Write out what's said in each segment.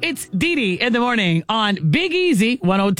It's Dee Dee in the morning on Big Easy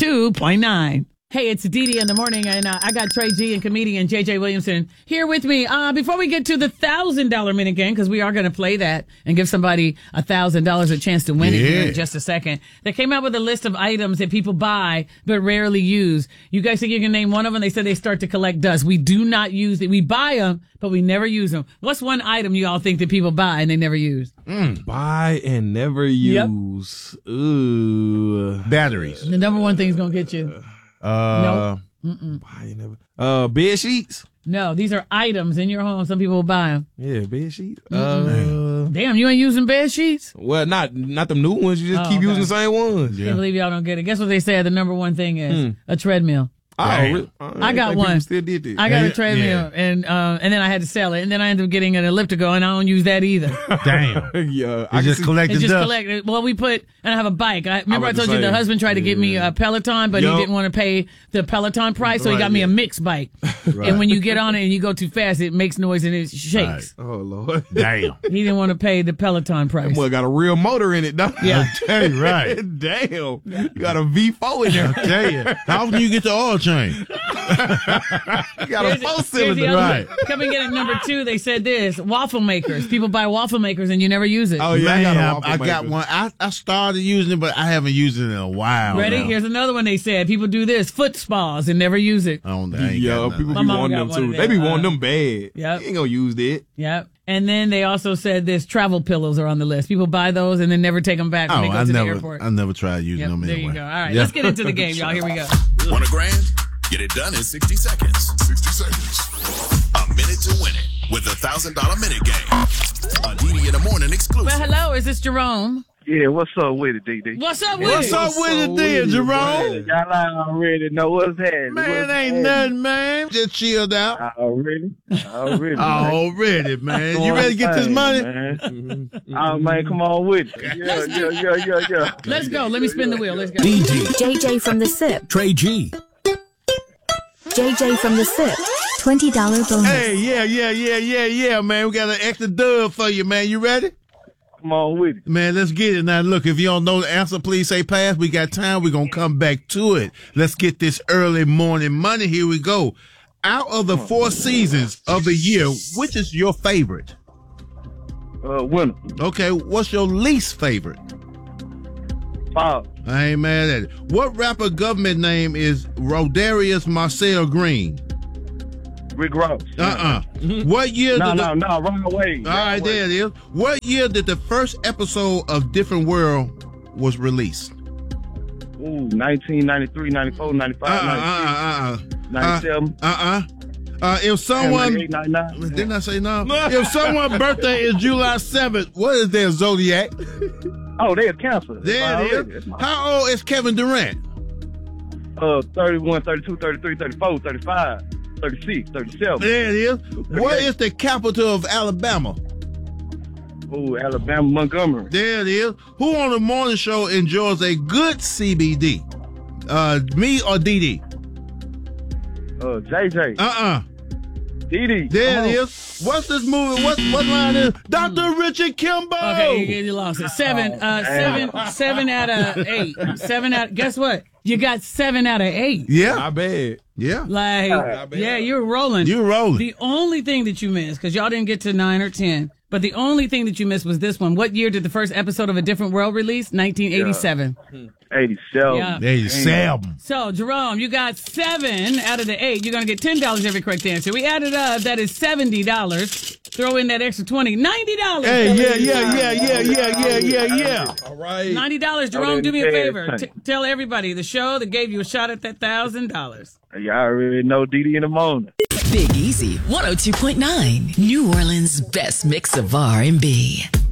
102.9. Hey, it's Dee Dee in the morning, and I got Trey G and comedian JJ Williamson here with me. Before we get to the $1,000 minute game, because we are going to play that and give somebody $1,000 a chance to win it here in just a second. They came out with a list of items that people buy but rarely use. You guys think you can name one of them? They said they start to collect dust. We do not use it. We buy them, but we never use them. What's one item you all think that people buy and they never use? Buy and never use. Yep. Ooh. Batteries. The number one thing is going to get you. Buy and never. Bed sheets. No, these are items in your home. Some people will buy them. Yeah, bed sheets. Damn, you ain't using bed sheets? Well, not them new ones. You just keep using the same ones. Can't believe y'all don't get it. Guess what they said the number one thing is? A treadmill. Oh, really? I got one. Still did that. I got a treadmill, and then I had to sell it, and then I ended up getting an elliptical, and I don't use that either. Damn. Yeah, I just collected It's just dust. collected. Well, and I have a bike. Remember I about told to you the say, husband tried to get me a Peloton, but he Yup. didn't want to pay the Peloton price, so he got me a mixed bike. And when you get on it and you go too fast, it makes noise and it shakes. Oh, Lord. Damn. He didn't want to pay the Peloton price. Boy, got a real motor in it, don't Yeah. I tell you, right. Damn. You got a V4 in there. I tell you. How often you get the oil change? You got a Here's the 4-cylinder. other right. one. Coming in at number 2, they said this: waffle makers. People buy waffle makers and you never use it. Oh, yeah, I got a waffle I got maker. one. I started using it, but I haven't used it in a while. Ready? now. Here's another one they said. People do this: foot spas and never use it. I ain't Yeah, got people nothing. My be mom wanting got them one too. of They be them. wanting them bad. Yep. You ain't gonna use that. Yep. And then they also said this: travel pillows are on the list. People buy those and then never take them back when they go to the airport. I never tried using Yep, them there anyway. you go. All right, Yeah. let's get into the game, y'all. Here we go. Want a grand? Get it done in 60 seconds. 60 seconds. A minute to win it with the $1,000 minute game. A Dee Dee in the morning exclusive. Well, hello. Is this Jerome? Yeah, what's up with it, DD? What's up with What's it? up with it there, Jerome? Y'all already know what's happening. Man, ain't nothing, man. Just chilled out. Already. Already, man. You ready to get this money? Man. Oh, man, come on with it. Yeah. Let's go. Let me spin the wheel. Let's go. JJ from the SIP. Trey G. JJ from the SIP. $20 bonus. Hey, yeah, man. We got an extra dub for you, man. You ready? Come on with it. Man, let's get it. Now, look, if you don't know the answer, please say pass. We got time. We're going to come back to it. Let's get this early morning money. Here we go. Out of the 4 seasons of the year, which is your favorite? Winner. Okay, what's your least favorite? Fall. I ain't mad at it. What rapper government name is Rodarius Marcel Green? Rick Ross. What year No, did the... wrong way. All right, there it is. What year did the first episode of Different World was released? Ooh, 1993, 94, 95, 96, 97. If someone... 98, 99. Didn't I say no? If someone's birthday is July 7th, what is their zodiac? Oh, there's cancer. There it is. How old is Kevin Durant? 31, 32, 33, 34, 35, 36, 37. There it is. What is the capital of Alabama? Ooh, Alabama, Montgomery. There it is. Who on the morning show enjoys a good CBD? Me or Dee Dee? JJ. Dee. There it is. What's this movie? What line is? Dr. Richard Kimbo. Okay, you lost it. 7 out of 8. 7 out. Guess what? You got 7 out of 8. Yeah. Not bad. Yeah. Like, yeah, you're rolling. You're rolling. The only thing that you missed, because y'all didn't get to 9 or 10, but the only thing that you missed was this one. What year did the first episode of A Different World release? 1987. 87. Yeah. 87. So, Jerome, you got 7 out of the 8. You're going to get $10 every correct answer. We added up. That is $70. Throw in that extra $20. $90. Hey, yeah. All right. $90. Jerome, do me a favor. Tell everybody the show that gave you a shot at that $1,000. Y'all already know Dee in the morning. Big Easy 102.9, New Orleans' best mix of R&B.